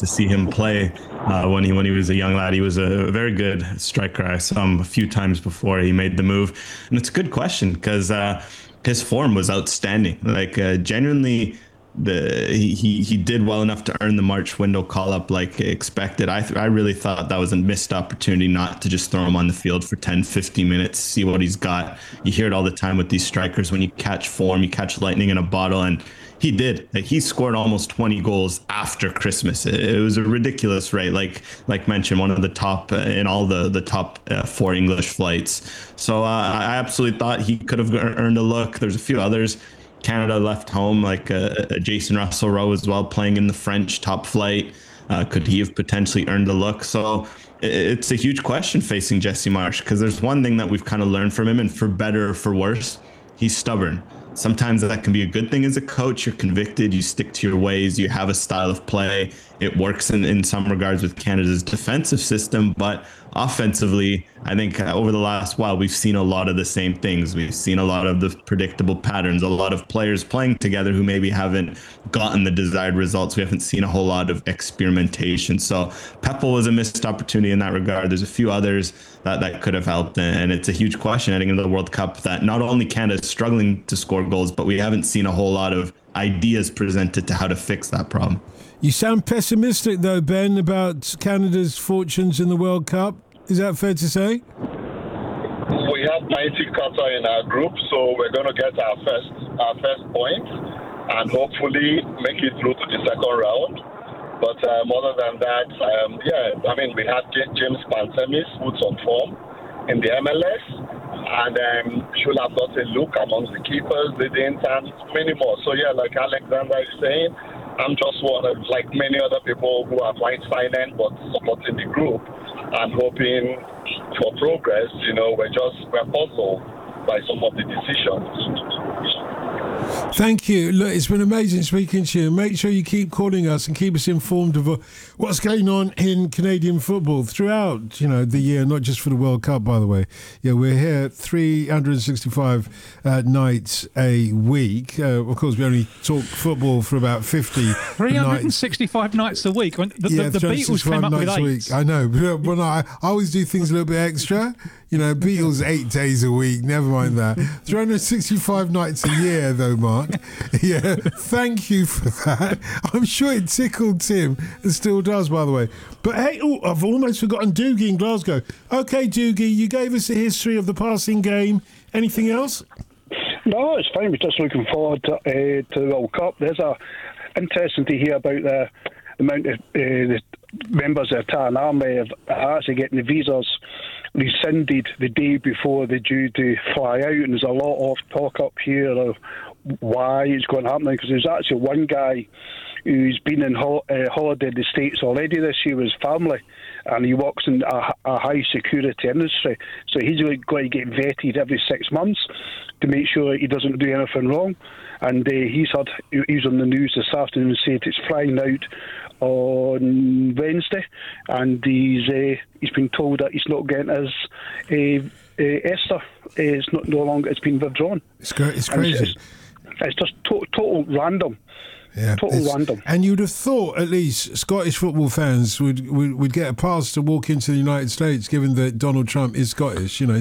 to see him play when he was a young lad. He was a very good striker. I saw him a few times before he made the move, and it's a good question because his form was outstanding. Like genuinely, he did well enough to earn the March window call up like expected. I really thought that was a missed opportunity not to just throw him on the field for 10, 15 minutes, see what he's got. You hear it all the time with these strikers: when you catch form, you catch lightning in a bottle, and he did. Like, he scored almost 20 goals after Christmas. It was a ridiculous rate. Like mentioned, one of the top in all the top four English flights. So I absolutely thought he could have earned a look. There's a few others Canada left home, like Jason Russell-Rowe as well, playing in the French top flight. Could he have potentially earned a look? So it's a huge question facing Jesse Marsch, because there's one thing that we've kind of learned from him, and for better or for worse, he's stubborn. Sometimes that can be a good thing as a coach. You're convicted, you stick to your ways, you have a style of play. It works in some regards with Canada's defensive system, but offensively, I think over the last while, we've seen a lot of the same things. We've seen a lot of the predictable patterns, a lot of players playing together who maybe haven't gotten the desired results. We haven't seen a whole lot of experimentation. So Pepple was a missed opportunity in that regard. There's a few others that could have helped. And it's a huge question heading into the World Cup that not only Canada is struggling to score goals, but we haven't seen a whole lot of ideas presented to how to fix that problem. You sound pessimistic, though, Ben, about Canada's fortunes in the World Cup. Is that fair to say? We have 90 Qatar in our group, so we're going to get our first point and hopefully make it through to the second round. But other than that, we had James Pantemis, who's on form in the MLS, and should have got a look amongst the keepers, they didn't, and many more. So, like Alexander is saying, I'm just one of, like many other people who are quite silent but supporting the group and hoping for progress. We're puzzled by some of the decisions. Thank you. Look, it's been amazing speaking to you. Make sure you keep calling us and keep us informed of what's going on in Canadian football throughout, the year, not just for the World Cup, by the way. Yeah, we're here 365 nights a week. Of course, we only talk football for about 50 365 nights a week. When the Beatles came up with 8. Week. I know, but no, I always do things a little bit extra. Beatles 8 days a week, never mind that. 365 nights a year, though, Mark. Yeah, thank you for that. I'm sure it tickled Tim, and still does, by the way. But hey, I've almost forgotten Doogie in Glasgow. Okay, Doogie, you gave us a history of the passing game. Anything else? No, it's fine. We're just looking forward to the World Cup. There's interesting to hear about the amount of the members of the Italian Army are actually getting the visas rescinded the day before they're due to fly out, and there's a lot of talk up here of why it's going to happen, because there's actually one guy who's been in holiday in the States already this year with his family, and he works in a high security industry, so he's going to get vetted every 6 months to make sure he doesn't do anything wrong. And he's on the news this afternoon saying it's flying out on Wednesday, and he's been told that he's not getting his ESTA. It's no longer. It's been withdrawn. It's crazy. It's just total random. Yeah, total random. And you'd have thought at least Scottish football fans would get a pass to walk into the United States, given that Donald Trump is Scottish.